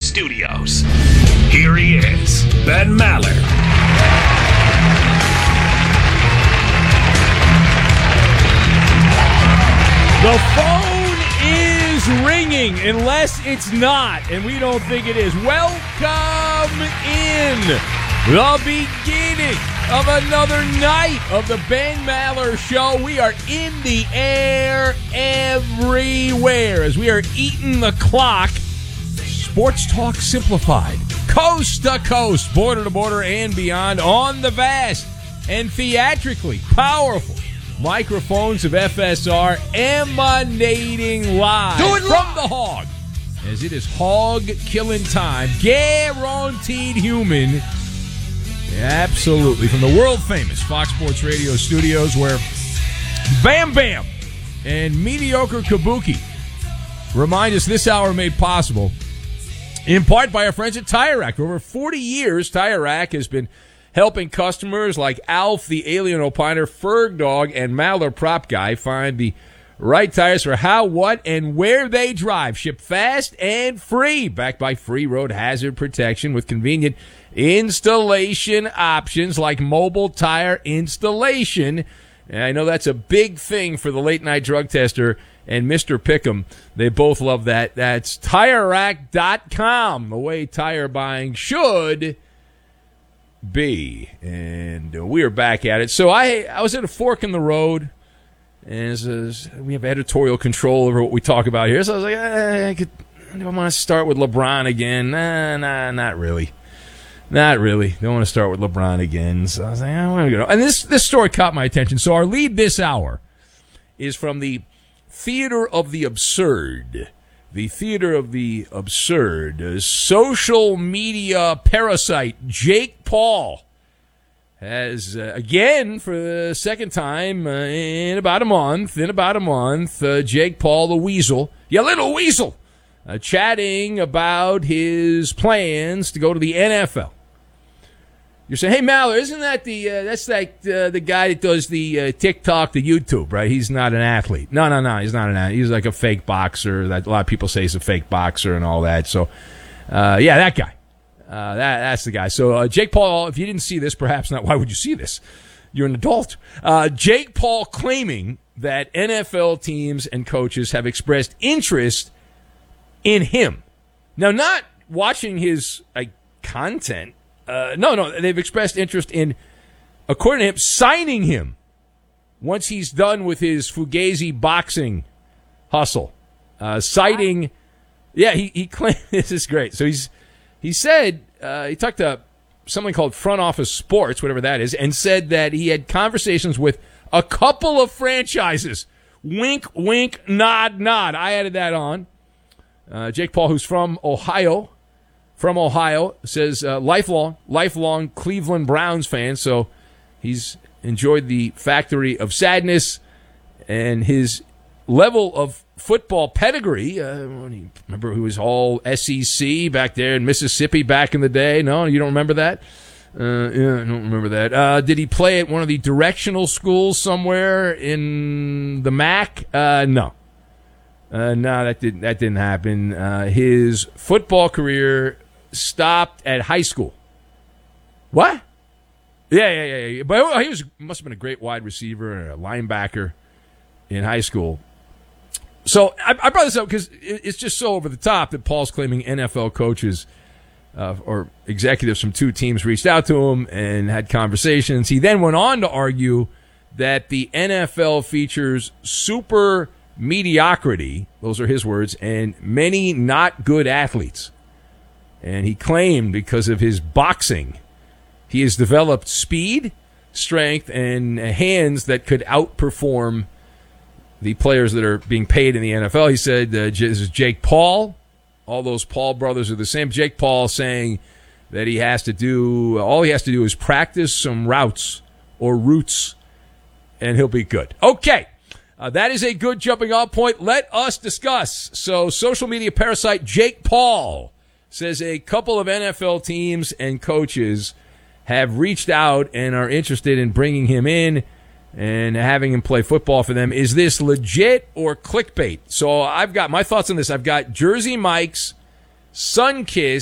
studios. Here he is, Ben Maller. The phone is ringing, unless it's not, and we don't think it is. Welcome in the beginning of another night of the Ben Maller Show. We are in the air everywhere as we are eating the clock. Sports Talk Simplified, coast to coast, border to border, and beyond on the vast and theatrically powerful microphones of FSR, emanating live from the Hog, as it is hog killing time, guaranteed human. Absolutely, from the world famous Fox Sports Radio studios, where Bam Bam and Mediocre Kabuki remind us this hour made possible in part by our friends at Tire Rack. For over 40 years, Tire Rack has been helping customers like Alf, the Alien Opiner, Ferg Dog, and Maller Prop Guy find the right tires for how, what, and where they drive. Ship fast and free, backed by free road hazard protection with convenient installation options like mobile tire installation. And I know that's a big thing for the late-night drug tester and Mr. Pick'em. They both love that. That's TireRack.com, the way tire buying should be. And we are back at it. So I was at a fork in the road, and we have editorial control over what we talk about here. So I was like, I want to start with LeBron again. Nah, not really. Not really. Don't want to start with LeBron again. So I was like, I want to go. And this story caught my attention. So our lead this hour is from the Theater of the Absurd. The Theater of the Absurd. Social media parasite Jake Paul has, again, for the second time in about a month, Jake Paul the Weasel, you little weasel, chatting about his plans to go to the NFL. You're saying, hey, Maller, isn't that the guy that does the TikTok, the YouTube, right? He's not an athlete. No, he's not an athlete. He's like a fake boxer. That a lot of people say he's a fake boxer and all that. So, yeah, that guy. That's the guy. So, Jake Paul, if you didn't see this, perhaps not, why would you see this? You're an adult. Jake Paul claiming that NFL teams and coaches have expressed interest in him. Now, not watching his content. No, they've expressed interest in, according to him, signing him once he's done with his Fugazi boxing hustle. Citing, yeah, he claimed, this is great. So he said, he talked to something called Front Office Sports, whatever that is, and said that he had conversations with a couple of franchises. Wink, wink, nod, nod. I added that on. Jake Paul, who's from Ohio, says lifelong Cleveland Browns fan, so he's enjoyed the Factory of Sadness and his level of football pedigree. Remember who was all SEC back there in Mississippi back in the day? No, you don't remember that? Yeah, I don't remember that. Did he play at one of the directional schools somewhere in the MAC? No. No, that didn't happen. His football career stopped at high school. What? Yeah. But he must have been a great wide receiver and a linebacker in high school. So I brought this up because it's just so over the top that Paul's claiming NFL coaches or executives from two teams reached out to him and had conversations. He then went on to argue that the NFL features super mediocrity, those are his words, and many not good athletes. And he claimed because of his boxing, he has developed speed, strength, and hands that could outperform the players that are being paid in the NFL. He said, this is Jake Paul. All those Paul brothers are the same. Jake Paul saying that all he has to do is practice some routes, and he'll be good. Okay. That is a good jumping off point. Let us discuss. So, social media parasite Jake Paul says a couple of NFL teams and coaches have reached out and are interested in bringing him in and having him play football for them. Is this legit or clickbait? So I've got my thoughts on this. I've got Jersey Mike's Sunkiss